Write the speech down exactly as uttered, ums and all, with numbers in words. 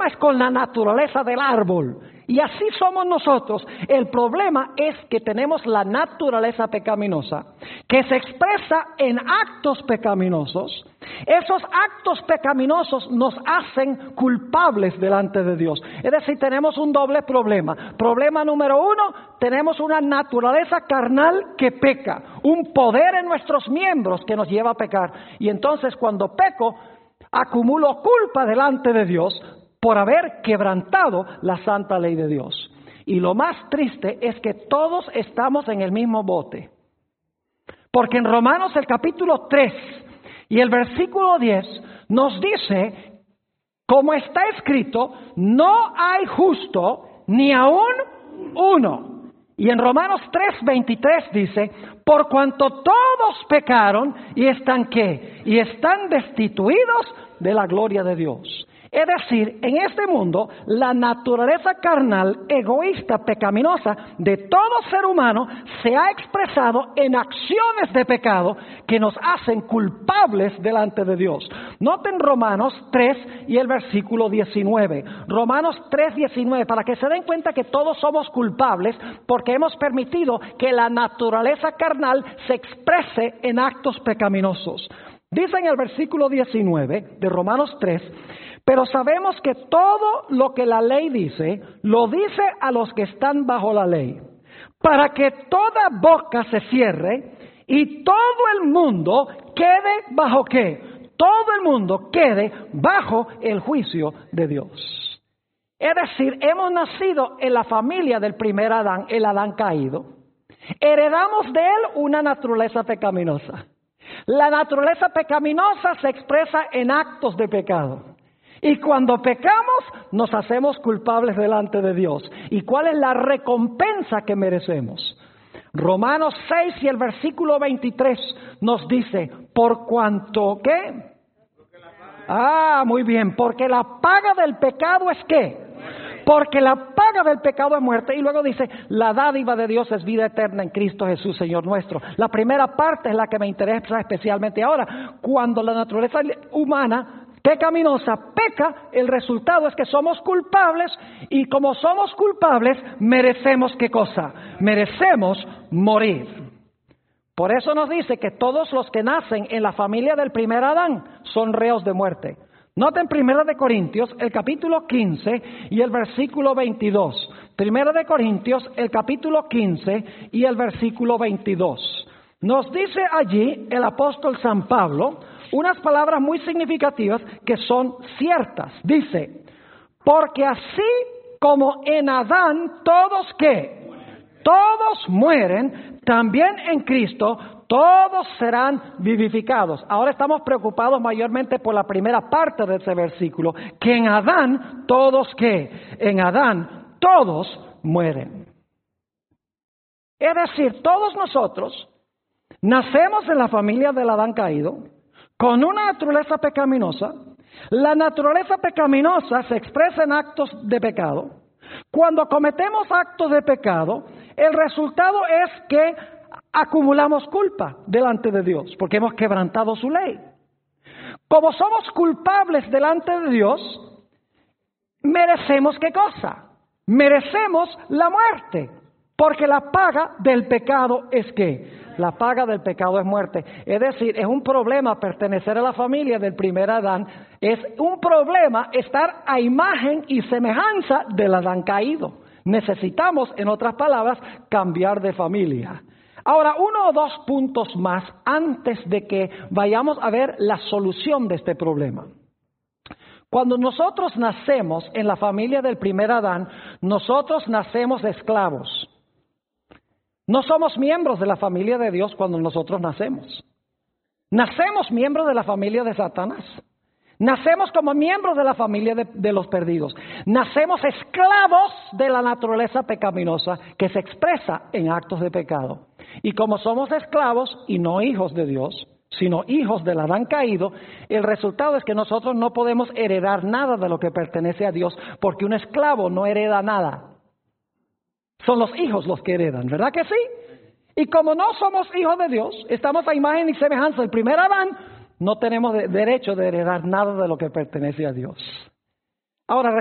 es con la naturaleza del árbol. Y así somos nosotros. El problema es que tenemos la naturaleza pecaminosa, que se expresa en actos pecaminosos. Esos actos pecaminosos nos hacen culpables delante de Dios. Es decir, tenemos un doble problema. Problema número uno, tenemos una naturaleza carnal que peca, un poder en nuestros miembros que nos lleva a pecar. Y entonces cuando peco, acumulo culpa delante de Dios por haber quebrantado la santa ley de Dios. Y lo más triste es que todos estamos en el mismo bote. Porque en Romanos el capítulo tres y el versículo diez nos dice, como está escrito, no hay justo ni aún uno. Y en Romanos tres veintitrés dice, por cuanto todos pecaron y están ¿qué? Y están destituidos de la gloria de Dios. Es decir, en este mundo, la naturaleza carnal, egoísta, pecaminosa de todo ser humano se ha expresado en acciones de pecado que nos hacen culpables delante de Dios. Noten Romanos tres y el versículo diecinueve. Romanos tres, diecinueve, para que se den cuenta que todos somos culpables porque hemos permitido que la naturaleza carnal se exprese en actos pecaminosos. Dice en el versículo diecinueve de Romanos tres, pero sabemos que todo lo que la ley dice, lo dice a los que están bajo la ley, para que toda boca se cierre y todo el mundo quede bajo ¿qué? Todo el mundo quede bajo el juicio de Dios. Es decir, hemos nacido en la familia del primer Adán, el Adán caído. Heredamos de él una naturaleza pecaminosa. La naturaleza pecaminosa se expresa en actos de pecado. Y cuando pecamos, nos hacemos culpables delante de Dios. ¿Y cuál es la recompensa que merecemos? Romanos seis y el versículo veintitrés nos dice, por cuanto, ¿qué? Ah, muy bien, porque la paga del pecado es ¿qué? Porque la paga del pecado es muerte. Y luego dice, la dádiva de Dios es vida eterna en Cristo Jesús, Señor nuestro. La primera parte es la que me interesa especialmente ahora. Cuando la naturaleza humana pecaminosa peca, el resultado es que somos culpables, y como somos culpables, merecemos ¿qué cosa? Merecemos morir. Por eso nos dice que todos los que nacen en la familia del primer Adán son reos de muerte. Noten Primera de Corintios, el capítulo quince y el versículo veintidós. Primera de Corintios, el capítulo quince y el versículo veintidós. Nos dice allí el apóstol San Pablo unas palabras muy significativas que son ciertas. Dice, porque así como en Adán todos ¿qué? Todos mueren, también en Cristo todos serán vivificados. Ahora estamos preocupados mayormente por la primera parte de ese versículo, que en Adán todos ¿qué? En Adán todos mueren. Es decir, todos nosotros nacemos en la familia del Adán caído, con una naturaleza pecaminosa. La naturaleza pecaminosa se expresa en actos de pecado. Cuando cometemos actos de pecado, el resultado es que acumulamos culpa delante de Dios, porque hemos quebrantado su ley. Como somos culpables delante de Dios, merecemos ¿qué cosa? Merecemos la muerte, porque la paga del pecado es ¿qué? La paga del pecado es muerte. Es decir, es un problema pertenecer a la familia del primer Adán. Es un problema estar a imagen y semejanza del Adán caído. Necesitamos, en otras palabras, cambiar de familia. Ahora, uno o dos puntos más antes de que vayamos a ver la solución de este problema. Cuando nosotros nacemos en la familia del primer Adán, nosotros nacemos esclavos. No somos miembros de la familia de Dios cuando nosotros nacemos. Nacemos miembros de la familia de Satanás. Nacemos como miembros de la familia de, de los perdidos. Nacemos esclavos de la naturaleza pecaminosa que se expresa en actos de pecado. Y como somos esclavos y no hijos de Dios, sino hijos del Adán caído, el resultado es que nosotros no podemos heredar nada de lo que pertenece a Dios, porque un esclavo no hereda nada. Son los hijos los que heredan, ¿verdad que sí? Y como no somos hijos de Dios, estamos a imagen y semejanza del primer Adán, no tenemos de- derecho de heredar nada de lo que pertenece a Dios. Ahora,